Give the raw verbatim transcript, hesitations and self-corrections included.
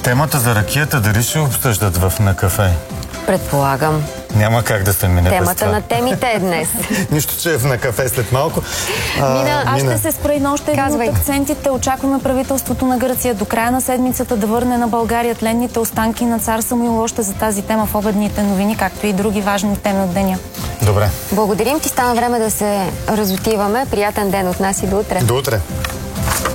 Темата за ракията дали ще обсъждат в На кафе? Предполагам. Няма как да се мине Темата без това. на темите е днес. Нищо, че е в На кафе след малко. А, Мина, аз ще се спра и на още един Казвай. от акцентите. Очакваме правителството на Гърция до края на седмицата да върне на България тленните останки на цар Самуил. Още за тази тема в обедните новини, както и други важни теми от деня. Добре. Благодарим ти, стана време да се разотиваме. Приятен ден от нас и до утре. До утре.